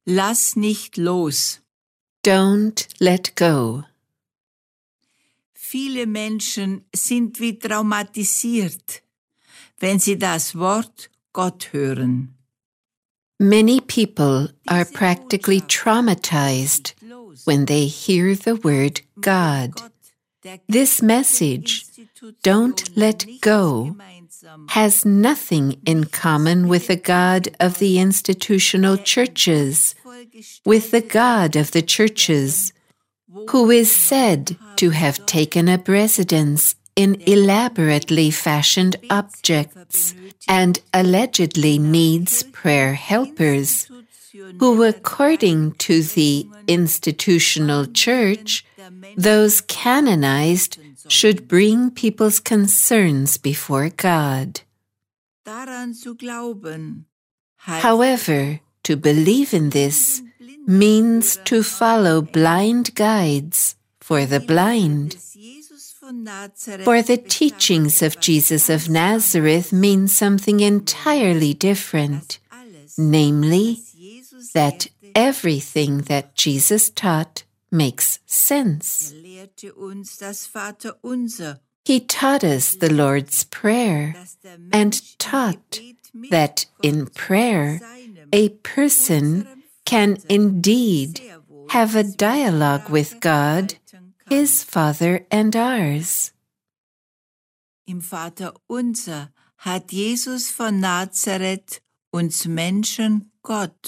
Lass nicht los. Don't let go. Viele Menschen sind wie traumatisiert, wenn sie das Wort Gott hören. Many people are practically traumatized when they hear the word God. This message, don't let go, has nothing in common with the God of the institutional churches, with the God of the churches, who is said to have taken up residence in elaborately fashioned objects and allegedly needs prayer helpers, who, according to the institutional church, those canonized should bring people's concerns before God. However, to believe in this means to follow blind guides for the blind. For the teachings of Jesus of Nazareth mean something entirely different, namely, that everything that Jesus taught makes sense. He taught us the Lord's Prayer and taught that in prayer a person can indeed have a dialogue with God, His Father and ours. Im Vater Unser hat Jesus von Nazareth uns Menschen Gott.